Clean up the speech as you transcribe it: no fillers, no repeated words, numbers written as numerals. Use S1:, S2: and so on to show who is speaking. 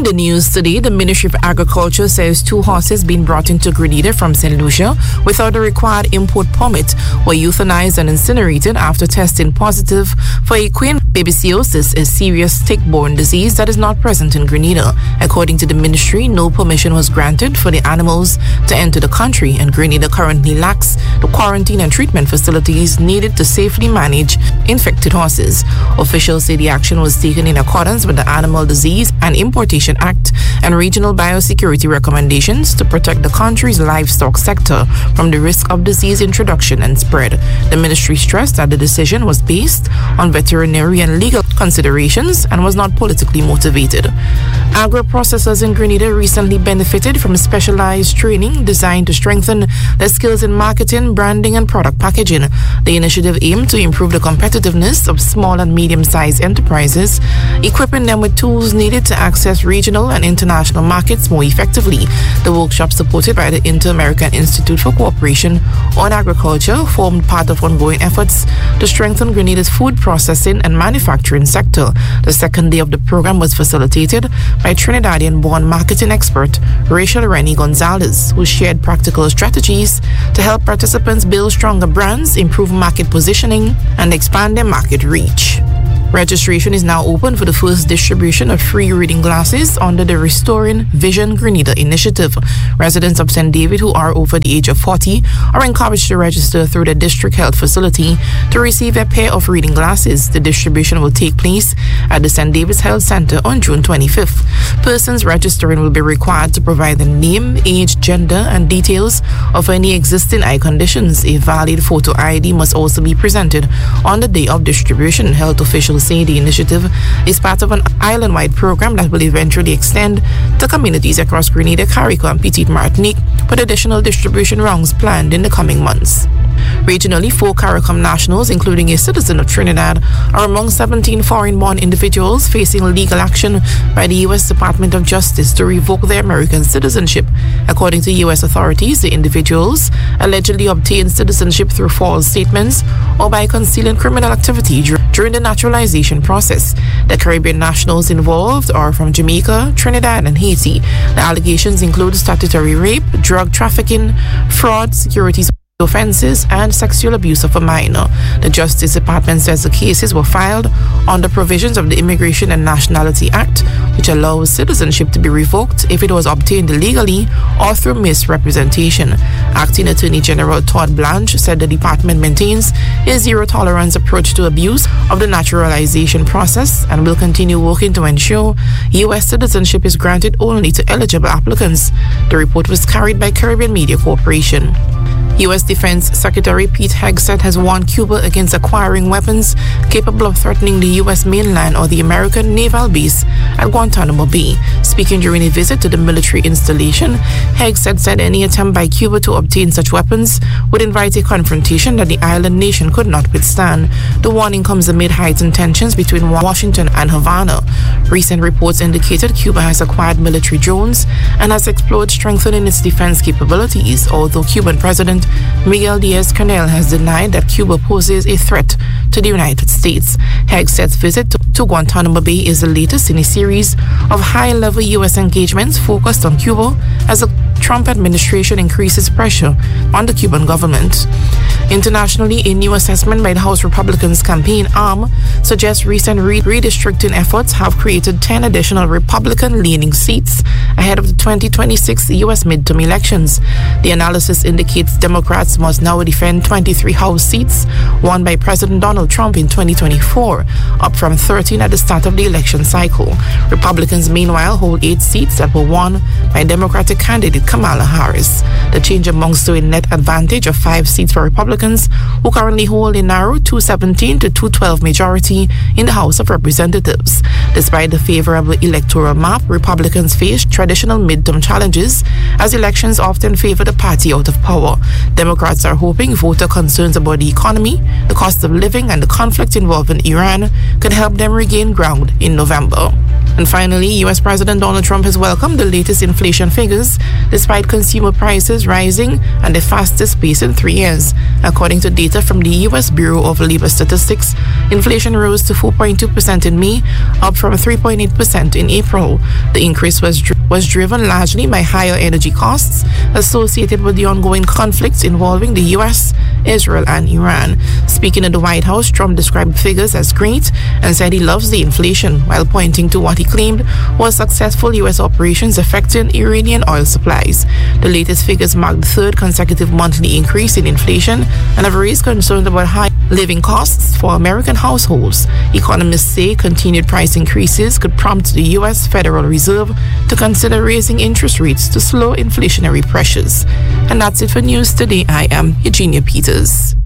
S1: In the news today, the Ministry of Agriculture says 2 horses being brought into Grenada from St. Lucia without the required import permit were euthanized and incinerated after testing positive for equine babesiosis, a serious tick-borne disease that is not present in Grenada. According to the ministry, no permission was granted for the animals to enter the country, and Grenada currently lacks the quarantine and treatment facilities needed to safely manage infected horses. Officials say the action was taken in accordance with the Animal Disease and Importation Act and regional biosecurity recommendations to protect the country's livestock sector from the risk of disease introduction and spread. The ministry stressed that the decision was based on veterinary and legal considerations and was not politically motivated. Agro-processors in Grenada recently benefited from specialized training designed to strengthen their skills in marketing, branding, and product packaging. The initiative aimed to improve the competitiveness of small and medium-sized enterprises, equipping them with tools needed to access regional and international markets more effectively. The workshop, supported by the Inter-American Institute for Cooperation on Agriculture, formed part of ongoing efforts to strengthen Grenada's food processing and manufacturing sector. The second day of the program was facilitated by Trinidadian-born marketing expert Rachel Rennie Gonzalez, who shared practical strategies to help participants build stronger brands, improve market positioning, and expand their market reach. Registration is now open for the first distribution of free reading glasses under the Restoring Vision Grenada initiative. Residents of St. David who are over the age of 40 are encouraged to register through the district health facility to receive a pair of reading glasses. The distribution will take place at the St. David's Health Center on June 25th. Persons registering will be required to provide the name, age, gender, and details of any existing eye conditions. A valid photo ID must also be presented on the day of distribution. Health officials say the initiative is part of an island-wide program that will eventually extend to communities across Grenada, Carriacou, and Petite Martinique, with additional distribution rounds planned in the coming months. Regionally, 4 CARICOM nationals, including a citizen of Trinidad, are among 17 foreign-born individuals facing legal action by the U.S. Department of Justice to revoke their American citizenship. According to U.S. authorities, the individuals allegedly obtained citizenship through false statements or by concealing criminal activity during the naturalization process. The Caribbean nationals involved are from Jamaica, Trinidad, and Haiti. The allegations include statutory rape, drug trafficking, fraud, securities offenses, and sexual abuse of a minor. The Justice Department says the cases were filed under provisions of the Immigration and Nationality Act, which allows citizenship to be revoked if it was obtained illegally or through misrepresentation. Acting Attorney General Todd Blanche said the department maintains a zero-tolerance approach to abuse of the naturalization process and will continue working to ensure U.S. citizenship is granted only to eligible applicants. The report was carried by Caribbean Media Corporation. U.S. Defense Secretary Pete Hegseth has warned Cuba against acquiring weapons capable of threatening the U.S. mainland or the American naval base at Guantanamo Bay. Speaking during a visit to the military installation, Hegseth said any attempt by Cuba to obtain such weapons would invite a confrontation that the island nation could not withstand. The warning comes amid heightened tensions between Washington and Havana. Recent reports indicated Cuba has acquired military drones and has explored strengthening its defense capabilities, although Cuban President Miguel Diaz-Canel has denied that Cuba poses a threat to the United States. Hegseth's visit to Guantanamo Bay is the latest in a series of high-level U.S. engagements focused on Cuba as the Trump administration increases pressure on the Cuban government. Internationally, a new assessment by the House Republicans' campaign arm suggests recent redistricting efforts have created 10 additional Republican-leaning seats ahead of the 2026 U.S. midterm elections. The analysis indicates Democrats must now defend 23 House seats won by President Donald Trump in 2024, up from 13 at the start of the election cycle. Republicans, meanwhile, hold 8 seats that were won by Democratic candidate Kamala Harris. The change amounts to a net advantage of 5 seats for Republicans, who currently hold a narrow 217 to 212 majority in the House of Representatives. Despite the favorable electoral map, Republicans face traditional midterm challenges, as elections often favor the party out of power. Democrats are hoping voter concerns about the economy, the cost of living, and the conflict involving Iran could help them regain ground in November. And finally, U.S. President Donald Trump has welcomed the latest inflation figures, despite consumer prices rising at the fastest pace in 3 years. According to data from the U.S. Bureau of Labor Statistics, inflation rose to 4.2% in May, up from 3.8% in April. The increase was driven largely by higher energy costs associated with the ongoing conflicts involving the U.S., Israel, and Iran. Speaking at the White House, Trump described figures as great and said he loves the inflation, while pointing to what he claimed was successful U.S. operations affecting Iranian oil supplies. The latest figures mark the third consecutive monthly increase in inflation and have raised concerns about high living costs for American households. Economists say continued price increases could prompt the U.S. Federal Reserve to consider raising interest rates to slow inflationary pressures. And that's it for News Today. I am Eugenia Peters.